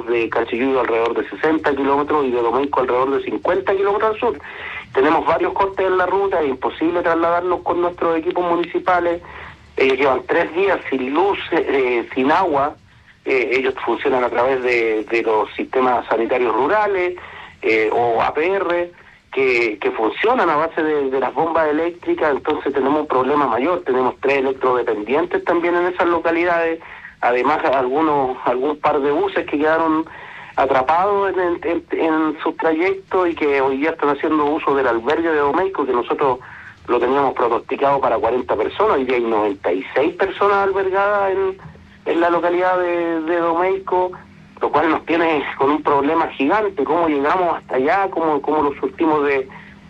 tenemos de Cachiyuyo alrededor de 60 kilómetros y de Domeyko alrededor de 50 kilómetros al sur. Tenemos varios cortes en la ruta, es imposible trasladarnos con nuestros equipos municipales. Ellos llevan 3 días sin luz, sin agua. Ellos funcionan a través de los sistemas sanitarios rurales o APR, que funcionan a base de las bombas eléctricas. Entonces tenemos un problema mayor. Tenemos 3 electrodependientes también en esas localidades. Además, algún par de buses que quedaron atrapados en sus trayectos y que hoy día están haciendo uso del albergue de Domeyko, que nosotros lo teníamos pronosticado para 40 personas. Hoy día hay 96 personas albergadas en la localidad de Domeyko, lo cual nos tiene con un problema gigante. ¿Cómo llegamos hasta allá? ¿Cómo lo surtimos de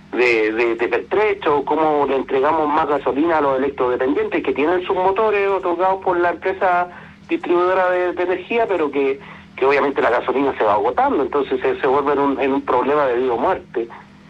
pertrecho? ¿Cómo le entregamos más gasolina a los electrodependientes que tienen sus motores otorgados por la empresa distribuidora de energía, pero que obviamente la gasolina se va agotando? Entonces se vuelve en un problema de vida o muerte.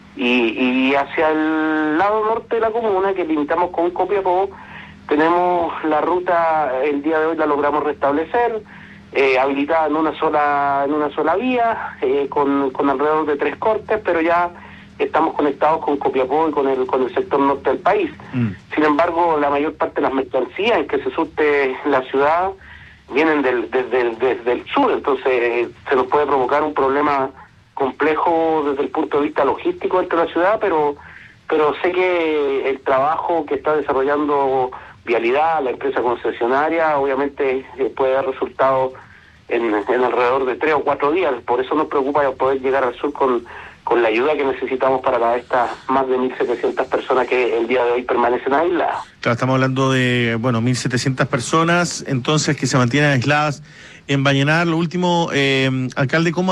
Y hacia el lado norte de la comuna, que limitamos con Copiapó, tenemos la ruta, el día de hoy la logramos restablecer, habilitada en una sola vía, con alrededor de 3 cortes, pero ya estamos conectados con Copiapó y con el sector norte del país. Sin embargo, la mayor parte de las mercancías en que se surte la ciudad vienen desde el sur, entonces se nos puede provocar un problema complejo desde el punto de vista logístico dentro de la ciudad, pero sé que el trabajo que está desarrollando Vialidad, la empresa concesionaria, obviamente puede dar resultados en alrededor de 3 o 4 días. Por eso nos preocupa poder llegar al sur con la ayuda que necesitamos para estas más de 1.700 personas que el día de hoy permanecen aisladas. Claro, estamos hablando de, 1.700 personas, entonces, que se mantienen aisladas en Vallenar. Lo último, alcalde, ¿cómo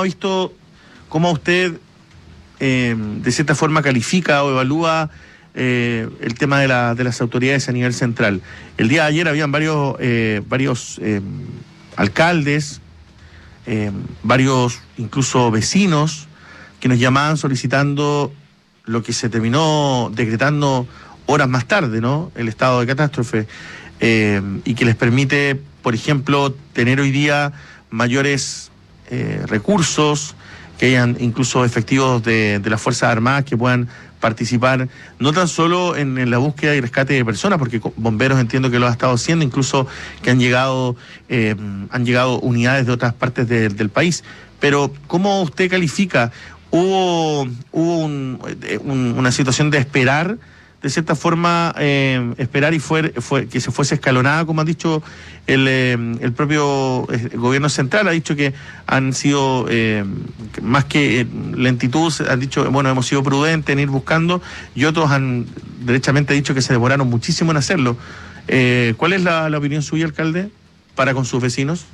usted, de cierta forma, califica o evalúa el tema de las autoridades a nivel central? El día de ayer habían varios alcaldes, varios incluso vecinos, que nos llamaban solicitando lo que se terminó decretando horas más tarde, ¿no? El estado de catástrofe, y que les permite, por ejemplo, tener hoy día mayores recursos, que hayan incluso efectivos de las Fuerzas Armadas que puedan participar no tan solo en la búsqueda y rescate de personas, porque bomberos entiendo que lo ha estado haciendo, incluso que han llegado unidades de otras partes del país. Pero ¿cómo usted califica? ¿Hubo una situación de esperar, de cierta forma, esperar y fue que se fuese escalonada, como ha dicho el propio gobierno central? Ha dicho que han sido, más que lentitud, han dicho, hemos sido prudentes en ir buscando, y otros han derechamente dicho que se demoraron muchísimo en hacerlo. ¿Cuál es la opinión suya, alcalde, para con sus vecinos?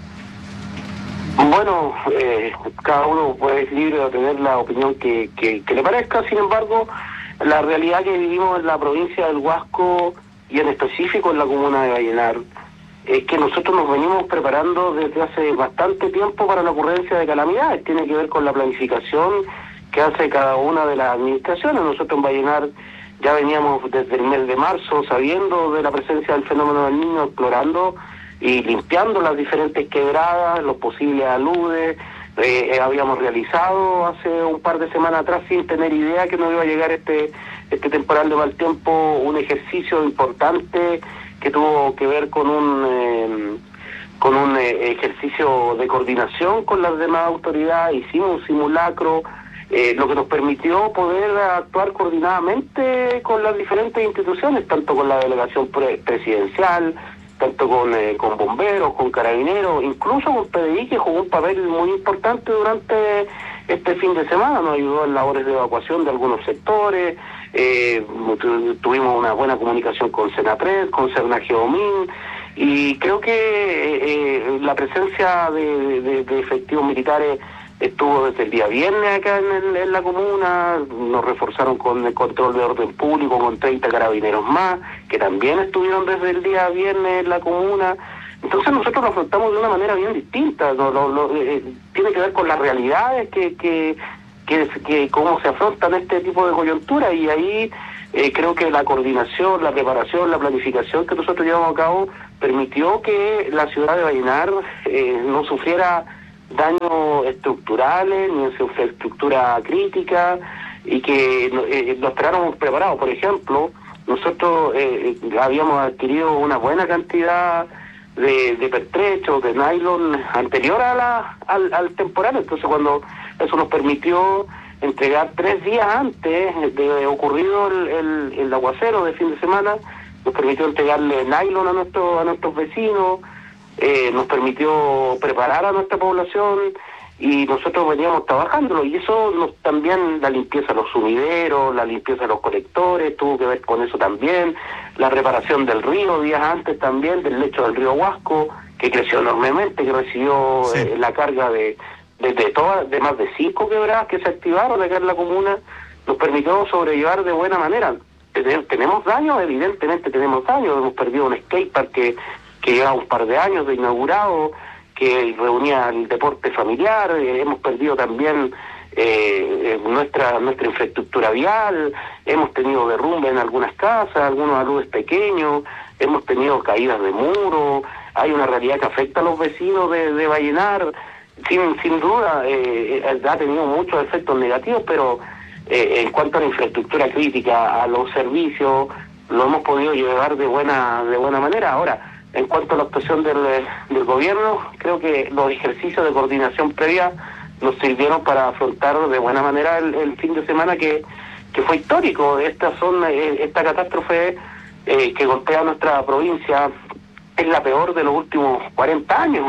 Bueno, cada uno puede ser libre de tener la opinión que le parezca. Sin embargo, la realidad que vivimos en la provincia del Huasco y en específico en la comuna de Vallenar es que nosotros nos venimos preparando desde hace bastante tiempo para la ocurrencia de calamidades. Tiene que ver con la planificación que hace cada una de las administraciones. Nosotros en Vallenar ya veníamos desde el mes de marzo sabiendo de la presencia del fenómeno del Niño, explorando y limpiando las diferentes quebradas, los posibles aludes. Habíamos realizado hace un par de semanas atrás, sin tener idea que nos iba a llegar este temporal de mal tiempo, un ejercicio importante que tuvo que ver con un ejercicio de coordinación con las demás autoridades. Hicimos un simulacro, lo que nos permitió poder actuar coordinadamente con las diferentes instituciones, tanto con la delegación presidencial, tanto con bomberos, con carabineros, incluso con PDI, que jugó un papel muy importante durante este fin de semana. Nos ayudó en labores de evacuación de algunos sectores. Tuvimos una buena comunicación con Senapred, con Cernageomin, y creo que la presencia de efectivos militares estuvo desde el día viernes acá en la comuna. Nos reforzaron con el control de orden público con 30 carabineros más, que también estuvieron desde el día viernes en la comuna. Entonces nosotros lo afrontamos de una manera bien distinta. Tiene que ver con las realidades que cómo se afrontan este tipo de coyuntura, y ahí creo que la coordinación, la preparación, la planificación que nosotros llevamos a cabo permitió que la ciudad de Vallenar no sufriera daños estructurales ni en su infraestructura crítica, y que lo esperábamos preparados. Por ejemplo, nosotros habíamos adquirido una buena cantidad de pertrechos, de nylon anterior al temporal, entonces cuando eso nos permitió entregar 3 días antes de ocurrido el aguacero de fin de semana, nos permitió entregarle nylon a nuestros vecinos, nos permitió preparar a nuestra población, y nosotros veníamos trabajándolo, y eso también la limpieza de los sumideros, la limpieza de los colectores, tuvo que ver con eso también, la reparación del río días antes también, del lecho del río Huasco, que creció enormemente, que recibió la carga de más de 5 quebradas que se activaron acá en la comuna, nos permitió sobrellevar de buena manera. Tenemos daños, evidentemente tenemos daños, hemos perdido un skatepark que lleva un par de años de inaugurado, que reunía el deporte familiar, hemos perdido también nuestra infraestructura vial, hemos tenido derrumbe en algunas casas, algunos aludes pequeños, hemos tenido caídas de muros, hay una realidad que afecta a los vecinos de Vallenar, sin duda ha tenido muchos efectos negativos, pero en cuanto a la infraestructura crítica, a los servicios, lo hemos podido llevar de buena manera. Ahora, en cuanto a la actuación del gobierno, creo que los ejercicios de coordinación previa nos sirvieron para afrontar de buena manera el fin de semana que fue histórico. Esta catástrofe que golpea a nuestra provincia es la peor de los últimos 40 años,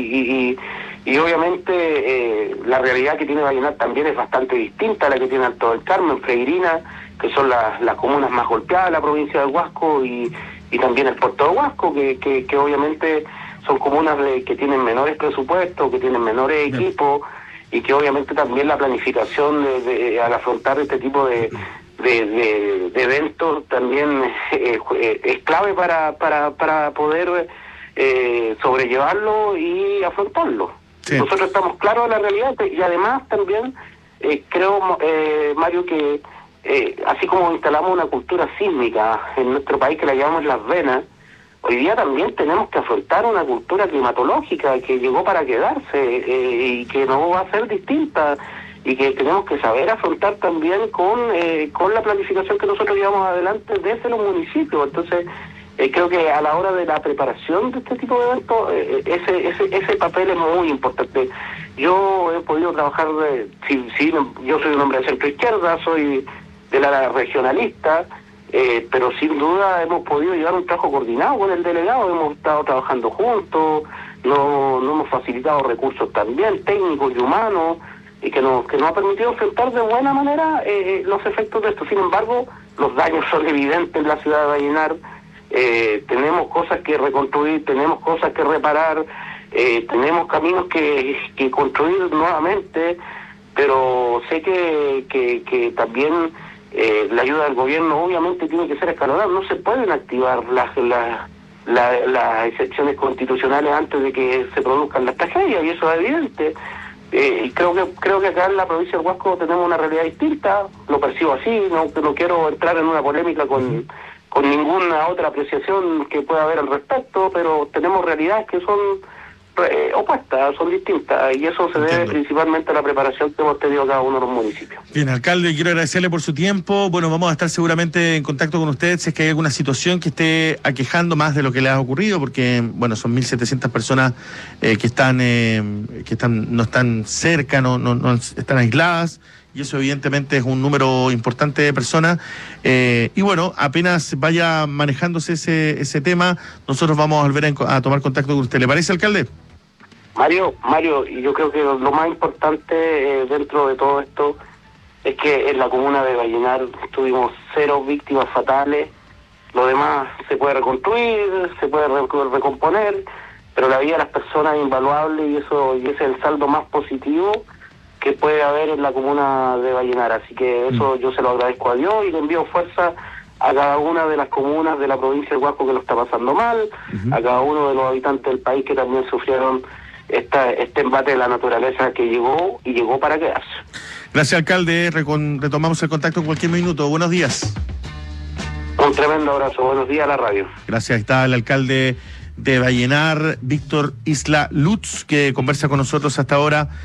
y obviamente la realidad que tiene Vallenar también es bastante distinta a la que tiene Alto del Carmen, Freirina, que son las comunas más golpeadas de la provincia del Huasco, y también el Puerto de Huasco, que obviamente son comunas que tienen menores presupuestos, que tienen menores equipos, y que obviamente también la planificación al afrontar este tipo de eventos también es clave para poder sobrellevarlo y afrontarlo. Sí. Nosotros estamos claros de la realidad, y además también creo, Mario, que así como instalamos una cultura sísmica en nuestro país que la llamamos las venas, hoy día también tenemos que afrontar una cultura climatológica que llegó para quedarse y que no va a ser distinta, y que tenemos que saber afrontar también con la planificación que nosotros llevamos adelante desde los municipios. Entonces, creo que a la hora de la preparación de este tipo de eventos, ese papel es muy importante. Yo he podido trabajar, yo soy un hombre de centro izquierda, soy del área regionalista, pero sin duda hemos podido llevar un trabajo coordinado con el delegado, hemos estado trabajando juntos, no hemos facilitado recursos también técnicos y humanos, y que nos ha permitido enfrentar de buena manera los efectos de esto. Sin embargo, los daños son evidentes en la ciudad de Vallenar, tenemos cosas que reconstruir, tenemos cosas que reparar, tenemos caminos que construir nuevamente, pero sé que también la ayuda del gobierno obviamente tiene que ser escalonada. No se pueden activar las excepciones constitucionales antes de que se produzcan las tragedias, y eso es evidente. Y creo que acá en la provincia del Huasco tenemos una realidad distinta, lo percibo así, no quiero entrar en una polémica con ninguna otra apreciación que pueda haber al respecto, pero tenemos realidades que son opuestas, son distintas, y eso se debe principalmente a la preparación que hemos tenido cada uno de los municipios. Bien, alcalde, quiero agradecerle por su tiempo. Bueno, vamos a estar seguramente en contacto con usted si es que hay alguna situación que esté aquejando más de lo que le ha ocurrido, porque bueno, son 1.700 personas que no están cerca, no están aisladas, y eso evidentemente es un número importante de personas, y bueno, apenas vaya manejándose ese tema, nosotros vamos a volver a tomar contacto con usted. ¿Le parece, alcalde? Mario, y yo creo que lo más importante dentro de todo esto es que en la comuna de Vallenar tuvimos 0 víctimas fatales, lo demás se puede reconstruir, se puede recomponer, pero la vida de las personas es invaluable, y ese es el saldo más positivo que puede haber en la comuna de Vallenar. Así que eso yo se lo agradezco a Dios, y le envío fuerza a cada una de las comunas de la provincia de Huasco que lo está pasando mal, a cada uno de los habitantes del país que también sufrieron este embate de la naturaleza que llegó para quedarse. Gracias, alcalde. Retomamos el contacto en cualquier minuto. Buenos días. Un tremendo abrazo. Buenos días a la radio. Gracias. Está el alcalde de Vallenar, Víctor Isla Lutz, que conversa con nosotros hasta ahora